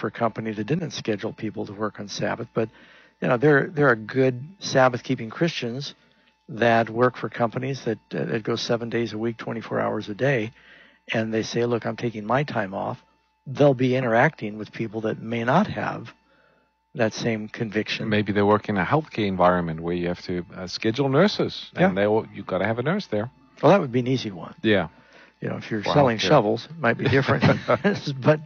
for a company that didn't schedule people to work on Sabbath, but there are good Sabbath-keeping Christians that work for companies that go 7 days a week, 24 hours a day, and they say, look, I'm taking my time off. They'll be interacting with people that may not have that same conviction. Maybe they work in a healthcare environment where you have to schedule nurses, and you've got to have a nurse there. Well, that would be an easy one. Yeah. If you're selling shovels, it might be different. But,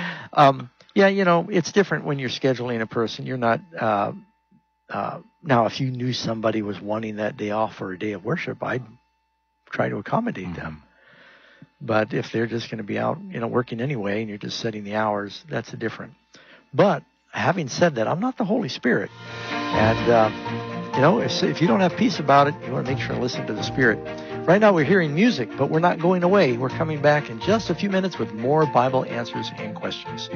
it's different when you're scheduling a person. You're not now, if you knew somebody was wanting that day off for a day of worship, I'd try to accommodate them. But if they're just going to be out, working anyway, and you're just setting the hours, that's a different. But having said that, I'm not the Holy Spirit. And, if you don't have peace about it, you want to make sure to listen to the Spirit. Right now we're hearing music, but we're not going away. We're coming back in just a few minutes with more Bible answers and questions.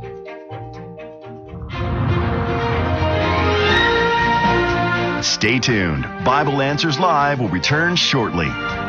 Stay tuned. Bible Answers Live will return shortly.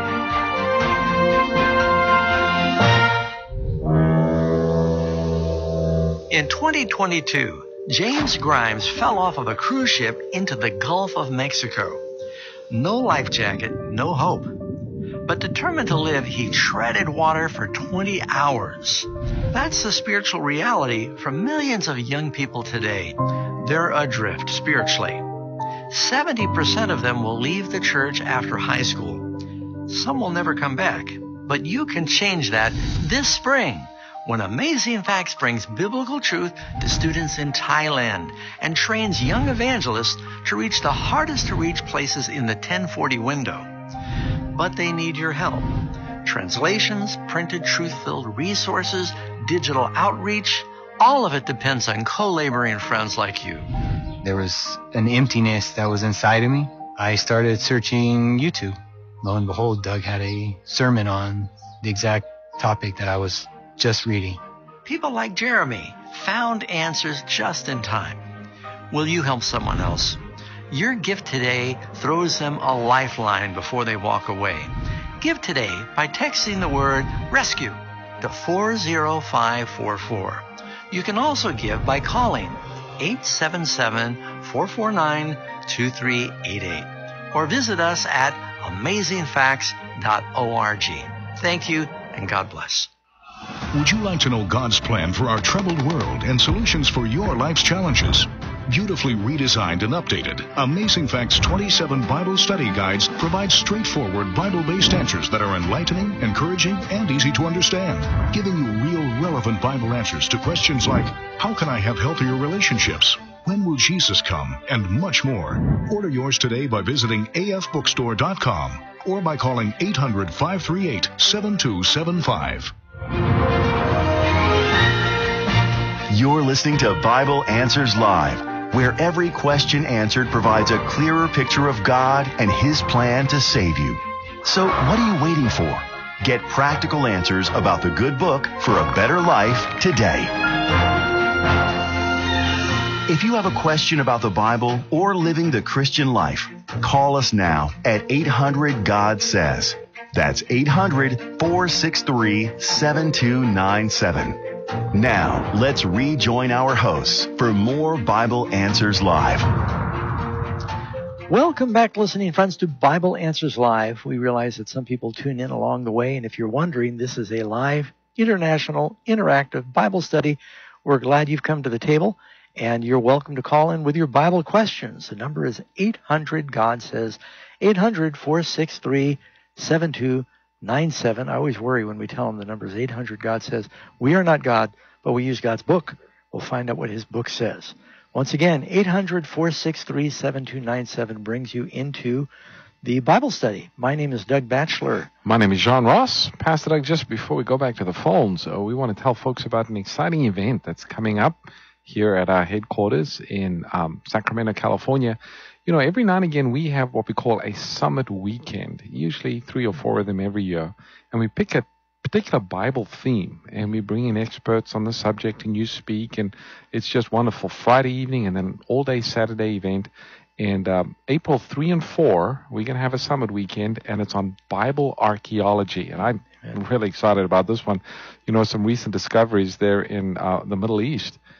In 2022, James Grimes fell off of a cruise ship into the Gulf of Mexico. No life jacket, no hope. But determined to live, he treaded water for 20 hours. That's the spiritual reality for millions of young people today. They're adrift spiritually. 70% of them will leave the church after high school. Some will never come back. But you can change that this spring when Amazing Facts brings biblical truth to students in Thailand and trains young evangelists to reach the hardest to reach places in the 1040 window. But they need your help. Translations, printed truth-filled resources, digital outreach, all of it depends on co-laboring friends like you. There was an emptiness that was inside of me. I started searching YouTube. Lo and behold, Doug had a sermon on the exact topic that I was just reading. People like Jeremy found answers just in time. Will you help someone else? Your gift today throws them a lifeline before they walk away. Give today by texting the word RESCUE to 40544. You can also give by calling 877-449-2388 or visit us at amazingfacts.org. Thank you and God bless. Would you like to know God's plan for our troubled world and solutions for your life's challenges? Beautifully redesigned and updated, Amazing Facts 27 Bible Study Guides provide straightforward Bible-based answers that are enlightening, encouraging, and easy to understand, giving you real, relevant Bible answers to questions like, how can I have healthier relationships? When will Jesus come? And much more. Order yours today by visiting afbookstore.com or by calling 800-538-7275. You're listening to Bible Answers Live, where every question answered provides a clearer picture of God and His plan to save you. So what are you waiting for? Get practical answers about the good book for a better life today. If you have a question about the Bible or living the Christian life, call us now at 800-GOD-SAYS. That's 800-463-7297. Now, let's rejoin our hosts for more Bible Answers Live. Welcome back, listening friends, to Bible Answers Live. We realize that some people tune in along the way, and if you're wondering, this is a live, international, interactive Bible study. We're glad you've come to the table, and you're welcome to call in with your Bible questions. The number is 800-GOD-SAYS, 800-463-7297. I always worry when we tell them the number is 800-GOD-SAYS. We are not God, but we use God's book. We'll find out what His book says. Once again, 800-463-7297 brings you into the Bible study. My name is Doug Batchelor. My name is John Ross. Pastor Doug, just before we go back to the phones, we want to tell folks about an exciting event that's coming up here at our headquarters in Sacramento, California. You know, every now and again we have what we call a summit weekend, usually 3 or 4 of them every year, and we pick a particular Bible theme, and we bring in experts on the subject, and you speak, and it's just wonderful. Friday evening and then an all-day Saturday event. And April 3 and 4, we're going to have a summit weekend, and it's on Bible archaeology. And I'm really excited about this one. You know, some recent discoveries there in the Middle East